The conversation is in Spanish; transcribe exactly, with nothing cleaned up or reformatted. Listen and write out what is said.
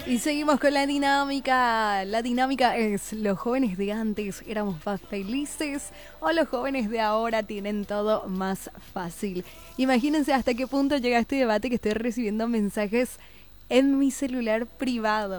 Y seguimos con la dinámica. La dinámica es: ¿los jóvenes de antes éramos más felices o los jóvenes de ahora tienen todo más fácil? Imagínense hasta qué punto llega este debate, que estoy recibiendo mensajes en mi celular privado.